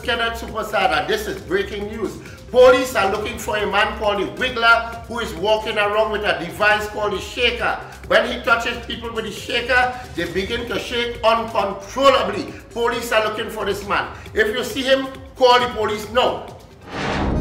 Kenneth Superstar. This is breaking news. Police are looking for a man called the Wiggler who is walking around with a device called the shaker. When he touches people with the shaker, they begin to shake uncontrollably. Police are looking for this man. If you see him, call the police now.